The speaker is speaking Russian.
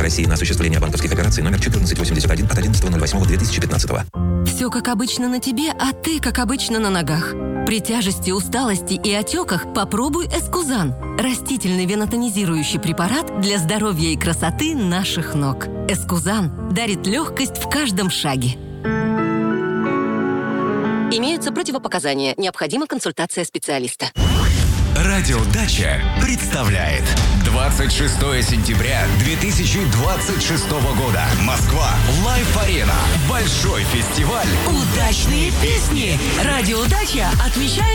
России на осуществление банковских операций номер 1481 от 11.08.2015. Все как обычно на тебе, а ты как обычно на ногах. При тяжести, усталости и отеках попробуй Эскузан. Растительный венотонизирующий препарат для здоровья и красоты наших ног. Эскузан дарит легкость в каждом шаге. Имеются противопоказания. Необходима консультация специалиста. Радиодача представляет 26 сентября 2026 года. Москва. Лайф-арена. Большой фестиваль. Удачные песни. Радиодача отмечает